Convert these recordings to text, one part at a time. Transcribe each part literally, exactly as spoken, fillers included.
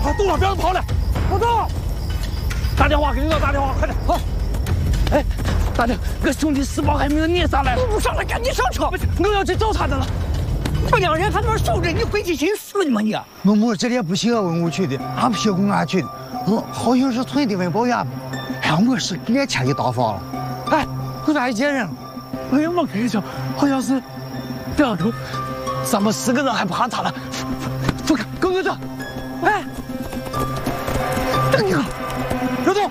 快动了，不要跑了！我走。打电话给领导打电话，快点！好。哎，大娘，我兄弟四宝还没有撵上来。我不上来，赶紧上车！不是，我要去找他的了。这两人还能守着，你回去寻死吗你？ 我们这里不是我问我去的，俺不是公安局的，我好像是村的文保员。哎呀，我是俺家一大房了。哎，我咋一见人了？哎呀，我跟你讲，好像是两头，咱们四个人还怕他了。走开，跟我走。哎，等一下，刘总。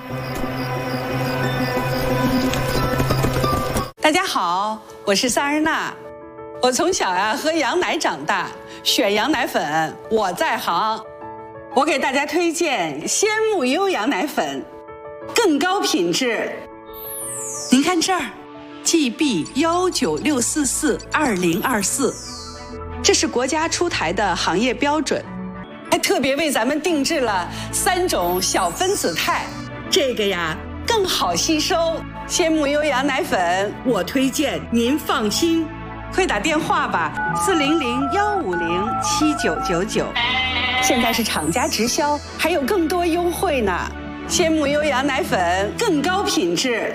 大家好，我是萨日娜。我从小呀喝羊奶长大，选羊奶粉我在行。我给大家推荐鲜木优羊奶粉，更高品质。您看这儿 ，G B 幺九六四四二零二四，这是国家出台的行业标准，还特别为咱们定制了三种小分子肽，这个呀更好吸收。鲜木优羊奶粉，我推荐您放心。快打电话吧，四零零幺五零七九九九。现在是厂家直销，还有更多优惠呢。鲜木优羊奶粉更高品质。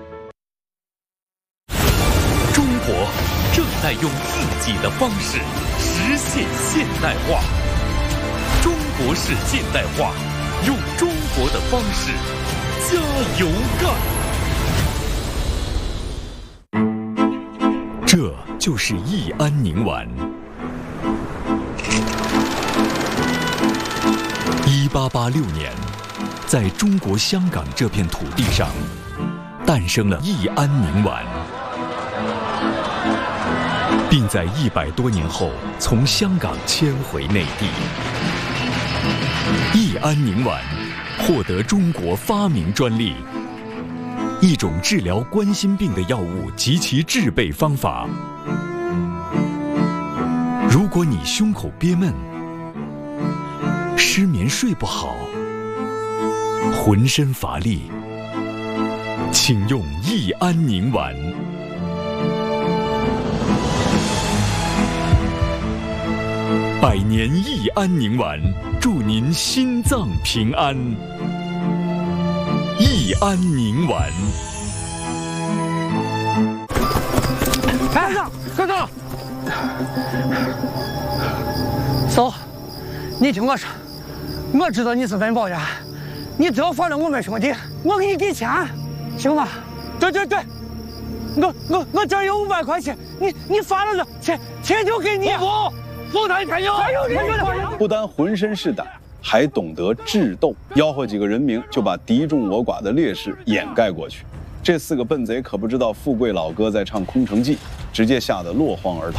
中国正在用自己的方式实现现代化。中国式现代化，用中国的方式加油干。这就是益安宁丸。一八八六年，在中国香港这片土地上，诞生了益安宁丸，并在一百多年后从香港迁回内地。益安宁丸获得中国发明专利。一种治疗冠心病的药物及其制备方法。如果你胸口憋闷、失眠睡不好、浑身乏力，请用益安宁丸。百年益安宁丸，祝您心脏平安。益安宁丸。 哎，哥哥，走，你听我说，我知道你是文保员，你只要放了我们兄弟，我给你给钱，行吗？对对对，我我我这儿有五百块钱，你你发了了，钱钱就给你。不，不谈钱有，还有人不单浑身是胆，还懂得智斗，吆喝几个人名就把敌众我寡的劣势掩盖过去。这四个笨贼可不知道富贵老哥在唱空城计，直接吓得落荒而逃。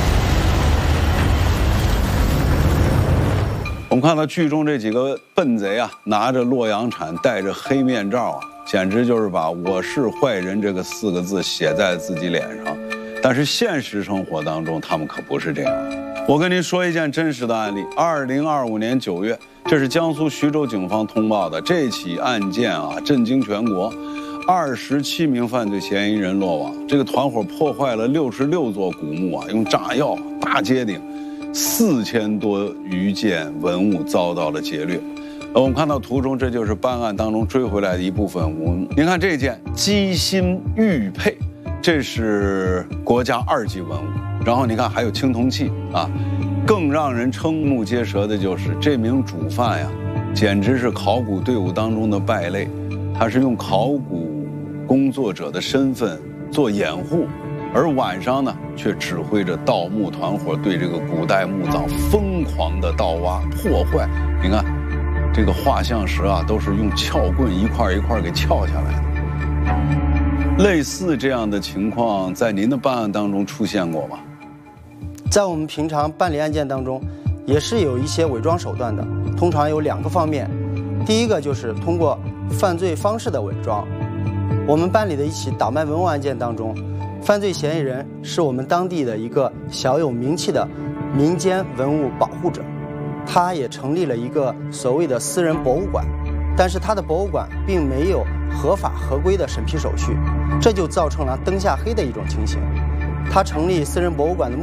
我们看到剧中这几个笨贼啊，拿着洛阳铲，戴着黑面罩啊，简直就是把我是坏人这个四个字写在自己脸上。但是现实生活当中，他们可不是这样。我跟您说一件真实的案例。二零二五年九月，这是江苏徐州警方通报的这起案件啊，震惊全国。二十七名犯罪嫌疑人落网，这个团伙破坏了六十六座古墓啊，用炸药大揭顶，四千多余件文物遭到了劫掠。呃，我们看到图中，这就是办案当中追回来的一部分文物。您看这件鸡心玉佩，这是国家二级文物。然后你看还有青铜器啊，更让人瞠目结舌的就是这名主犯呀，简直是考古队伍当中的败类。他是用考古工作者的身份做掩护，而晚上呢，却指挥着盗墓团伙对这个古代墓葬疯狂的盗挖破坏。你看，这个画像石啊，都是用撬棍一块一块给撬下来的。类似这样的情况，在您的办案当中出现过吗？ 在我们平常办理案件当中，也是有一些伪装手段的，通常有两个方面。第一个就是通过犯罪方式的伪装。我们办理的一起倒卖文物案件当中，犯罪嫌疑人是我们当地的一个小有名气的民间文物保护者，他也成立了一个所谓的私人博物馆，但是他的博物馆并没有合法合规的审批手续，这就造成了灯下黑的一种情形。他成立私人博物馆的